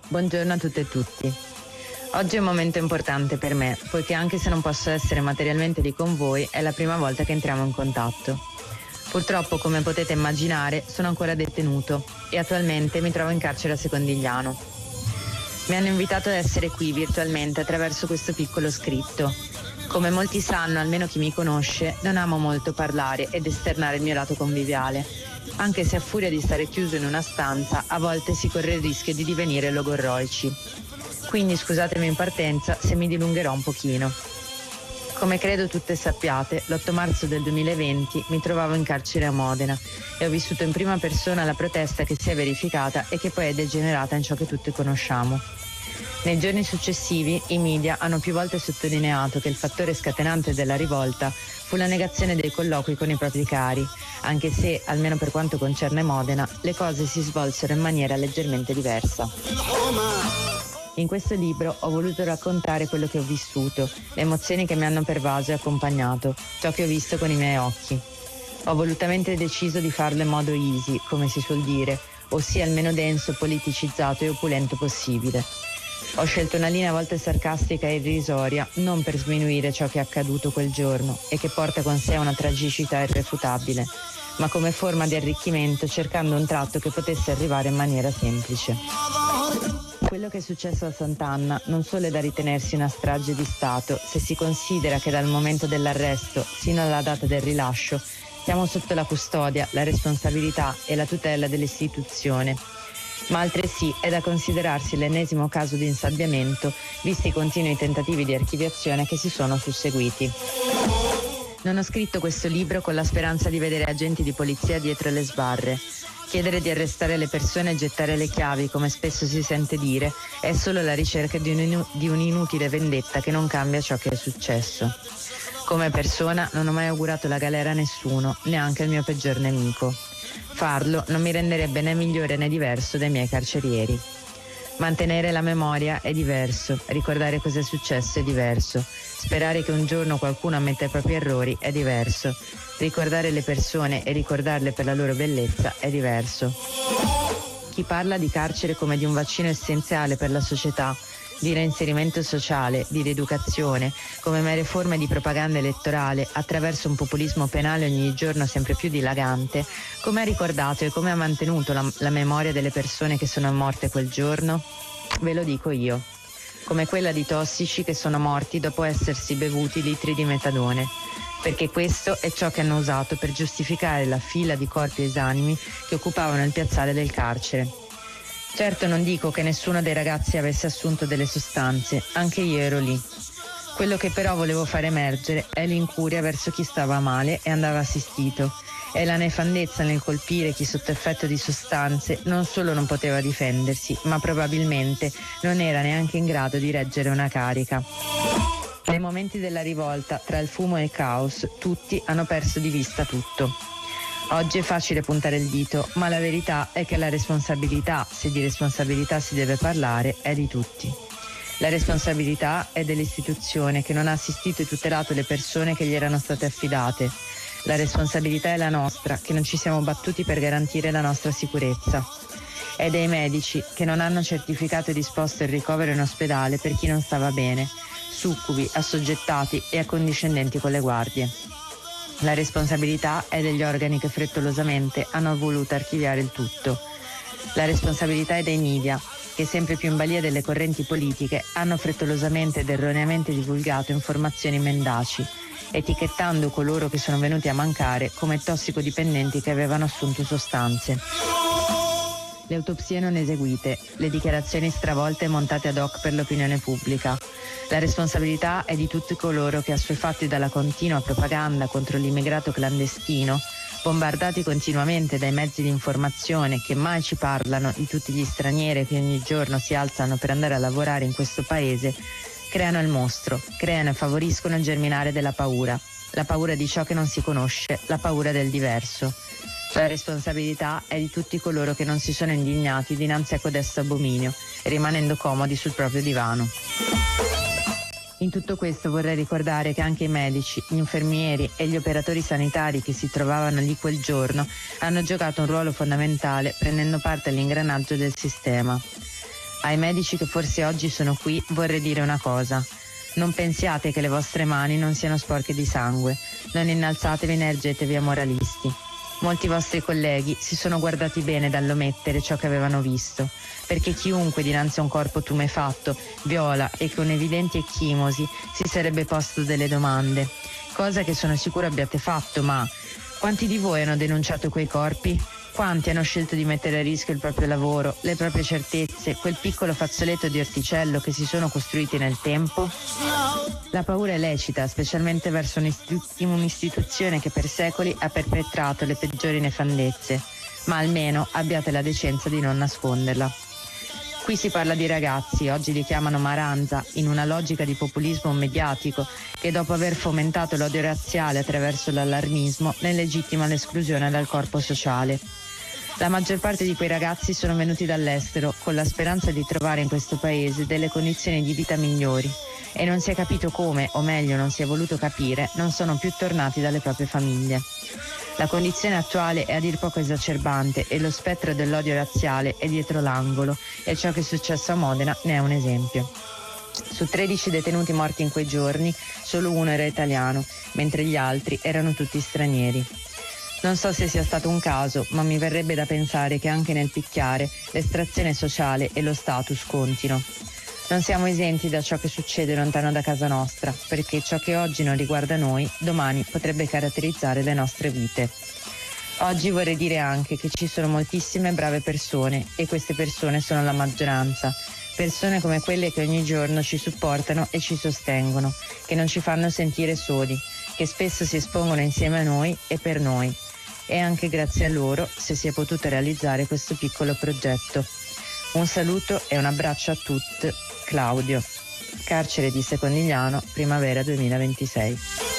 Buongiorno a tutte e tutti. Oggi è un momento importante per me, poiché anche se non posso essere materialmente lì con voi, è la prima volta che entriamo in contatto. Purtroppo, come potete immaginare, sono ancora detenuto e attualmente mi trovo in carcere a Secondigliano. Mi hanno invitato ad essere qui virtualmente attraverso questo piccolo scritto. Come molti sanno, almeno chi mi conosce, non amo molto parlare ed esternare il mio lato conviviale, anche se a furia di stare chiuso in una stanza, a volte si corre il rischio di divenire logorroici. Quindi scusatemi in partenza se mi dilungherò un pochino. Come credo tutte sappiate, l'8 marzo del 2020 mi trovavo in carcere a Modena e ho vissuto in prima persona la protesta che si è verificata e che poi è degenerata in ciò che tutti conosciamo. Nei giorni successivi i media hanno più volte sottolineato che il fattore scatenante della rivolta fu la negazione dei colloqui con i propri cari, anche se, almeno per quanto concerne Modena, le cose si svolsero in maniera leggermente diversa. In questo libro ho voluto raccontare quello che ho vissuto, le emozioni che mi hanno pervaso e accompagnato, ciò che ho visto con i miei occhi. Ho volutamente deciso di farlo in modo easy, come si suol dire, ossia il meno denso, politicizzato e opulento possibile. Ho scelto una linea a volte sarcastica e irrisoria, non per sminuire ciò che è accaduto quel giorno e che porta con sé una tragicità irrefutabile, ma come forma di arricchimento, cercando un tratto che potesse arrivare in maniera semplice. Quello che è successo a Sant'Anna non solo è da ritenersi una strage di Stato, se si considera che dal momento dell'arresto sino alla data del rilascio siamo sotto la custodia, la responsabilità e la tutela dell'istituzione. Ma altresì è da considerarsi l'ennesimo caso di insabbiamento, visti i continui tentativi di archiviazione che si sono susseguiti. Non ho scritto questo libro con la speranza di vedere agenti di polizia dietro le sbarre. Chiedere di arrestare le persone e gettare le chiavi, come spesso si sente dire, è solo la ricerca di un'inutile vendetta che non cambia ciò che è successo. Come persona non ho mai augurato la galera a nessuno, neanche al mio peggior nemico. Farlo non mi renderebbe né migliore né diverso dai miei carcerieri. Mantenere la memoria è diverso, ricordare cosa è successo è diverso, sperare che un giorno qualcuno ammetta i propri errori è diverso, ricordare le persone e ricordarle per la loro bellezza è diverso. Chi parla di carcere come di un vaccino essenziale per la società, di reinserimento sociale, di rieducazione, come mere forme di propaganda elettorale attraverso un populismo penale ogni giorno sempre più dilagante, come ha ricordato e come ha mantenuto la memoria delle persone che sono morte quel giorno? Ve lo dico io. Come quella di tossici che sono morti dopo essersi bevuti litri di metadone, perché questo è ciò che hanno usato per giustificare la fila di corpi esanimi che occupavano il piazzale del carcere. Certo non dico che nessuno dei ragazzi avesse assunto delle sostanze, anche io ero lì. Quello che però volevo far emergere è l'incuria verso chi stava male e andava assistito, è la nefandezza nel colpire chi sotto effetto di sostanze non solo non poteva difendersi, ma probabilmente non era neanche in grado di reggere una carica. Nei momenti della rivolta, tra il fumo e il caos, tutti hanno perso di vista tutto. Oggi è facile puntare il dito, ma la verità è che la responsabilità, se di responsabilità si deve parlare, è di tutti. La responsabilità è dell'istituzione che non ha assistito e tutelato le persone che gli erano state affidate. La responsabilità è la nostra, che non ci siamo battuti per garantire la nostra sicurezza. È dei medici che non hanno certificato e disposto il ricovero in ospedale per chi non stava bene, succubi, assoggettati e accondiscendenti con le guardie. La responsabilità è degli organi che frettolosamente hanno voluto archiviare il tutto. La responsabilità è dei media, che sempre più in balia delle correnti politiche hanno frettolosamente ed erroneamente divulgato informazioni mendaci, etichettando coloro che sono venuti a mancare come tossicodipendenti che avevano assunto sostanze. Le autopsie non eseguite, le dichiarazioni stravolte e montate ad hoc per l'opinione pubblica. La responsabilità è di tutti coloro che, assuefatti dalla continua propaganda contro l'immigrato clandestino, bombardati continuamente dai mezzi di informazione che mai ci parlano di tutti gli stranieri che ogni giorno si alzano per andare a lavorare in questo paese, creano il mostro, creano e favoriscono il germinare della paura, la paura di ciò che non si conosce, la paura del diverso. La responsabilità è di tutti coloro che non si sono indignati dinanzi a codesto abominio, rimanendo comodi sul proprio divano. In tutto questo vorrei ricordare che anche i medici, gli infermieri e gli operatori sanitari che si trovavano lì quel giorno hanno giocato un ruolo fondamentale prendendo parte all'ingranaggio del sistema. Ai medici che forse oggi sono qui vorrei dire una cosa. Non pensiate che le vostre mani non siano sporche di sangue. Non innalzatevi né ergetevi a moralisti. Molti vostri colleghi si sono guardati bene dall'omettere ciò che avevano visto, perché chiunque dinanzi a un corpo tumefatto, viola e con evidenti ecchimosi si sarebbe posto delle domande, cosa che sono sicuro abbiate fatto, ma quanti di voi hanno denunciato quei corpi? Quanti hanno scelto di mettere a rischio il proprio lavoro, le proprie certezze, quel piccolo fazzoletto di orticello che si sono costruiti nel tempo? La paura è lecita, specialmente verso un'istituzione che per secoli ha perpetrato le peggiori nefandezze, ma almeno abbiate la decenza di non nasconderla. Qui si parla di ragazzi, oggi li chiamano maranza, in una logica di populismo mediatico che dopo aver fomentato l'odio razziale attraverso l'allarmismo ne legittima l'esclusione dal corpo sociale. La maggior parte di quei ragazzi sono venuti dall'estero con la speranza di trovare in questo paese delle condizioni di vita migliori e non si è capito come, o meglio non si è voluto capire, non sono più tornati dalle proprie famiglie. La condizione attuale è a dir poco esacerbante e lo spettro dell'odio razziale è dietro l'angolo e ciò che è successo a Modena ne è un esempio. Su 13 detenuti morti in quei giorni, solo uno era italiano, mentre gli altri erano tutti stranieri. Non so se sia stato un caso, ma mi verrebbe da pensare che anche nel picchiare l'estrazione sociale e lo status contino. Non siamo esenti da ciò che succede lontano da casa nostra, perché ciò che oggi non riguarda noi, domani potrebbe caratterizzare le nostre vite. Oggi vorrei dire anche che ci sono moltissime brave persone e queste persone sono la maggioranza. Persone come quelle che ogni giorno ci supportano e ci sostengono, che non ci fanno sentire soli, che spesso si espongono insieme a noi e per noi. E anche grazie a loro se si è potuto realizzare questo piccolo progetto. Un saluto e un abbraccio a tutti. Claudio. Carcere di Secondigliano, primavera 2026.